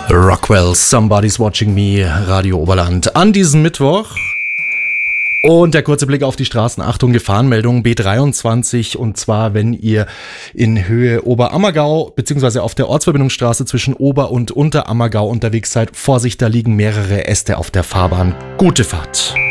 Rockwell, Somebody's Watching Me, Radio Oberland an diesem Mittwoch. Und der kurze Blick auf die Straßen. Achtung, Gefahrenmeldung B23. Und zwar, wenn ihr in Höhe Oberammergau bzw. auf der Ortsverbindungsstraße zwischen Ober- und Unterammergau unterwegs seid. Vorsicht, da liegen mehrere Äste auf der Fahrbahn. Gute Fahrt.